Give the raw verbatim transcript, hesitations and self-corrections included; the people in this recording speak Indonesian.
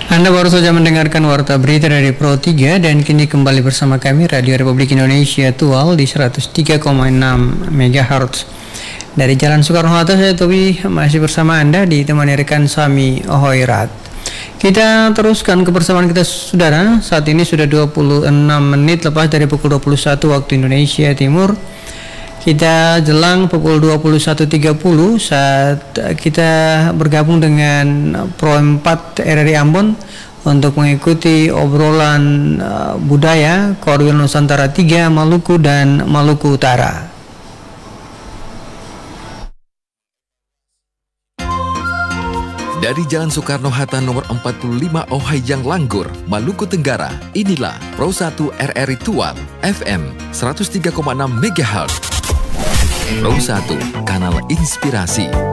Anda baru saja mendengarkan warta berita dari Pro tiga dan kini kembali bersama kami Radio Republik Indonesia Tual di seratus tiga koma enam megahertz. Dari Jalan Soekarno-Hatta, saya Tobi masih bersama Anda ditemani rekan Sami Hoirat. Kita teruskan kebersamaan kita saudara. Saat ini sudah dua puluh enam menit lepas dari pukul dua puluh satu waktu Indonesia Timur. Kita jelang pukul dua puluh satu tiga puluh saat kita bergabung dengan Pro empat R R I Ambon untuk mengikuti obrolan uh, budaya Korwil Nusantara tiga Maluku dan Maluku Utara. Dari Jalan Soekarno-Hatta nomor empat puluh lima Ohayang Langgur, Maluku Tenggara, inilah Pro satu R R I Tual F M seratus tiga koma enam megahertz. Pro satu, kanal inspirasi.